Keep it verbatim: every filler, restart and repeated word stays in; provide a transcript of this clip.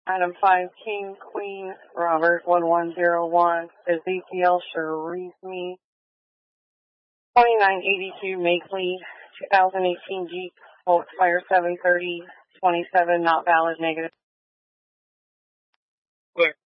Item five, King, Queen, Robert, one one zero one, Ezekiel Sharifmi, twenty-nine eighty-two Makeley, two thousand eighteen Jeep, will expire seven thirty twenty-seven, not valid, negative. Clear.